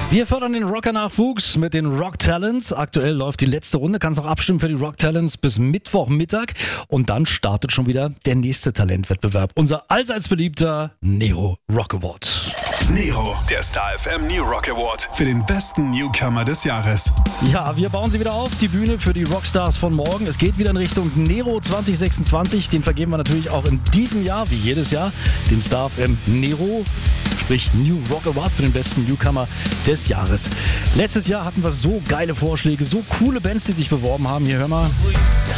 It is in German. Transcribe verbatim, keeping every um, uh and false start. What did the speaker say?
Wir fördern den Rocker-Nachwuchs mit den Rock Talents. Aktuell läuft die letzte Runde. Kannst auch abstimmen für die Rock Talents bis Mittwochmittag. Und dann startet schon wieder der nächste Talentwettbewerb. Unser allseits beliebter Nero Rock Award. Nero, der Star F M New Rock Award für den besten Newcomer des Jahres. Ja, wir bauen sie wieder auf, die Bühne für die Rockstars von morgen. Es geht wieder in Richtung Nero zwanzig sechsundzwanzig. Den vergeben wir natürlich auch in diesem Jahr, wie jedes Jahr, den Star F M Nero, sprich New Rock Award für den besten Newcomer des Jahres. Letztes Jahr hatten wir so geile Vorschläge, so coole Bands, die sich beworben haben. Hier, hör mal.